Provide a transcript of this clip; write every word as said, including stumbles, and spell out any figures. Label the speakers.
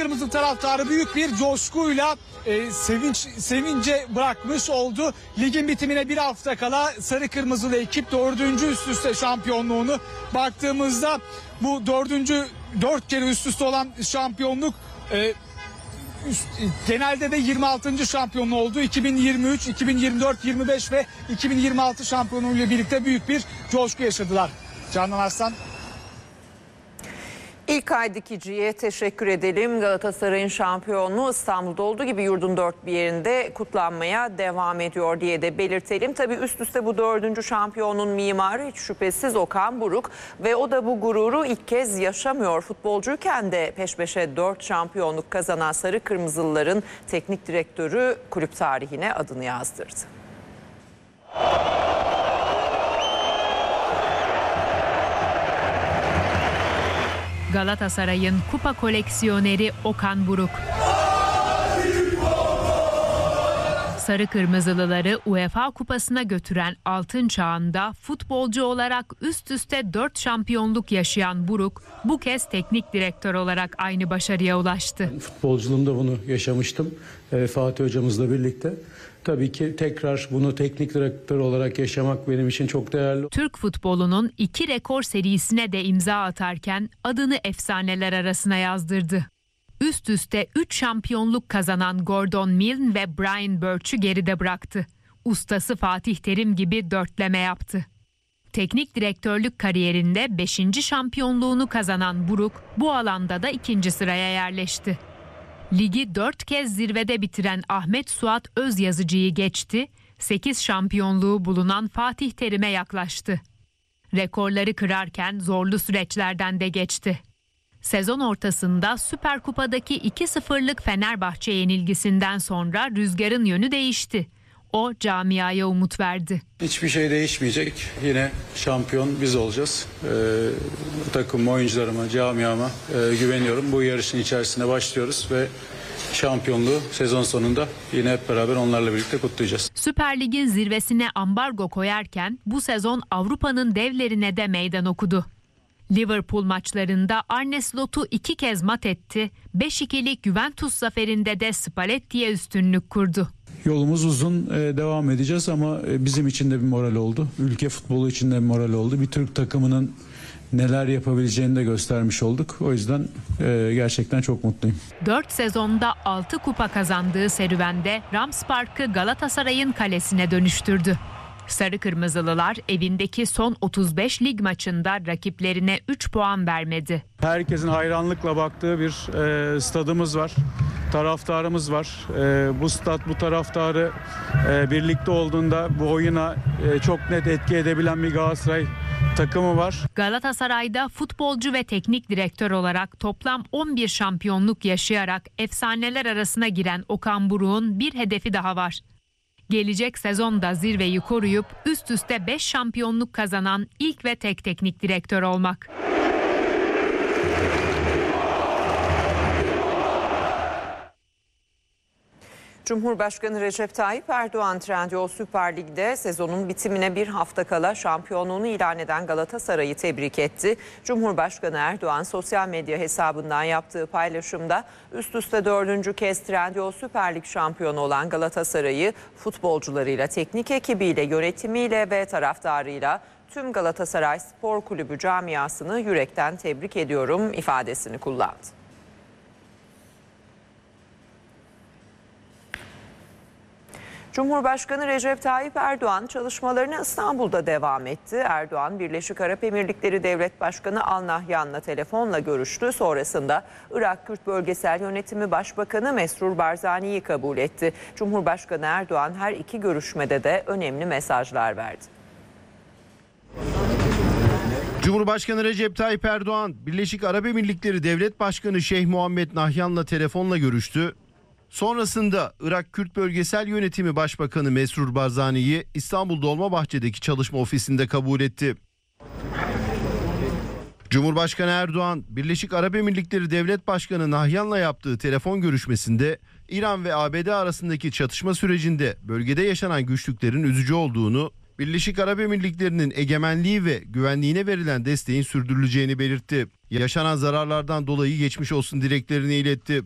Speaker 1: kırmızı taraftarı büyük bir coşkuyla e, sevinç sevince bırakmış oldu. Ligin bitimine bir hafta kala sarı kırmızılı ekip dördüncü üst üste şampiyonluğunu, baktığımızda bu dördüncü dört kere üst üste olan şampiyonluk e, üst, genelde de yirmi altıncı şampiyonluğu oldu. iki bin yirmi üç, iki bin yirmi dört, yirmi beş ve iki bin yirmi altı şampiyonluğuyla birlikte büyük bir coşku yaşadılar. Canan Arslan.
Speaker 2: İlkay Dikici'ye teşekkür edelim. Galatasaray'ın şampiyonluğu İstanbul'da olduğu gibi yurdun dört bir yerinde kutlanmaya devam ediyor diye de belirtelim. Tabii üst üste bu dördüncü şampiyonun mimarı hiç şüphesiz Okan Buruk ve o da bu gururu ilk kez yaşamıyor. Futbolcuyken de peş peşe dört şampiyonluk kazanan Sarı Kırmızılıların teknik direktörü kulüp tarihine adını yazdırdı.
Speaker 3: Galatasaray'ın kupa koleksiyoneri Okan Buruk. Sarı Kırmızılıları UEFA Kupası'na götüren altın çağında futbolcu olarak üst üste dört şampiyonluk yaşayan Buruk bu kez teknik direktör olarak aynı başarıya ulaştı.
Speaker 4: Futbolculuğumda bunu yaşamıştım e, Fatih hocamızla birlikte. Tabii ki tekrar bunu teknik direktör olarak yaşamak benim için çok değerli.
Speaker 3: Türk futbolunun iki rekor serisine de imza atarken adını efsaneler arasına yazdırdı. Üst üste üç şampiyonluk kazanan Gordon Milne ve Brian Birch'ü geride bıraktı. Ustası Fatih Terim gibi dörtleme yaptı. Teknik direktörlük kariyerinde beşinci şampiyonluğunu kazanan Buruk bu alanda da ikinci sıraya yerleşti. Ligi dört kez zirvede bitiren Ahmet Suat Özyazıcı'yı geçti, sekiz şampiyonluğu bulunan Fatih Terim'e yaklaştı. Rekorları kırarken zorlu süreçlerden de geçti. Sezon ortasında Süper Kupa'daki iki sıfırlık Fenerbahçe yenilgisinden sonra rüzgarın yönü değişti. O camiaya umut verdi.
Speaker 4: Hiçbir şey değişmeyecek. Yine şampiyon biz olacağız. Ee, takım oyuncularıma, camiama e, güveniyorum. Bu yarışın içerisine başlıyoruz ve şampiyonluğu sezon sonunda yine hep beraber onlarla birlikte kutlayacağız.
Speaker 3: Süper Lig'in zirvesine ambargo koyarken bu sezon Avrupa'nın devlerine de meydan okudu. Liverpool maçlarında Arne Slot'u iki kez mat etti. beş ikilik Juventus zaferinde de Spalletti'ye üstünlük kurdu.
Speaker 4: Yolumuz uzun, devam edeceğiz ama bizim için de bir moral oldu. Ülke futbolu için de bir moral oldu. Bir Türk takımının neler yapabileceğini de göstermiş olduk. O yüzden gerçekten çok mutluyum.
Speaker 3: dört sezonda altı kupa kazandığı serüvende Rams Park'ı Galatasaray'ın kalesine dönüştürdü. Sarı Kırmızılılar evindeki son otuz beş lig maçında rakiplerine üç puan vermedi.
Speaker 4: Herkesin hayranlıkla baktığı bir e, stadımız var. Taraftarımız var. E, bu stat bu taraftarı e, birlikte olduğunda bu oyuna e, çok net etki edebilen bir Galatasaray takımı var.
Speaker 3: Galatasaray'da futbolcu ve teknik direktör olarak toplam on bir şampiyonluk yaşayarak efsaneler arasına giren Okan Buruk'un bir hedefi daha var. Gelecek sezonda zirveyi koruyup üst üste beş şampiyonluk kazanan ilk ve tek teknik direktör olmak.
Speaker 2: Cumhurbaşkanı Recep Tayyip Erdoğan Trendyol Süper Lig'de sezonun bitimine bir hafta kala şampiyonluğunu ilan eden Galatasaray'ı tebrik etti. Cumhurbaşkanı Erdoğan sosyal medya hesabından yaptığı paylaşımda üst üste dördüncü kez Trendyol Süper Lig şampiyonu olan Galatasaray'ı futbolcularıyla, teknik ekibiyle, yönetimiyle ve taraftarıyla tüm Galatasaray Spor Kulübü camiasını yürekten tebrik ediyorum ifadesini kullandı. Cumhurbaşkanı Recep Tayyip Erdoğan çalışmalarına İstanbul'da devam etti. Erdoğan, Birleşik Arap Emirlikleri Devlet Başkanı Al Nahyan'la telefonla görüştü. Sonrasında Irak Kürt Bölgesel Yönetimi Başbakanı Mesrur Barzani'yi kabul etti. Cumhurbaşkanı Erdoğan her iki görüşmede de önemli mesajlar verdi.
Speaker 5: Cumhurbaşkanı Recep Tayyip Erdoğan, Birleşik Arap Emirlikleri Devlet Başkanı Şeyh Muhammed Nahyan'la telefonla görüştü. Sonrasında Irak Kürt Bölgesel Yönetimi Başbakanı Mesrur Barzani'yi İstanbul Dolmabahçe'deki çalışma ofisinde kabul etti. Cumhurbaşkanı Erdoğan, Birleşik Arap Emirlikleri Devlet Başkanı Nahyan'la yaptığı telefon görüşmesinde İran ve A B D arasındaki çatışma sürecinde bölgede yaşanan güçlüklerin üzücü olduğunu, Birleşik Arap Emirlikleri'nin egemenliği ve güvenliğine verilen desteğin sürdürüleceğini belirtti. Yaşanan zararlardan dolayı geçmiş olsun dileklerini iletti.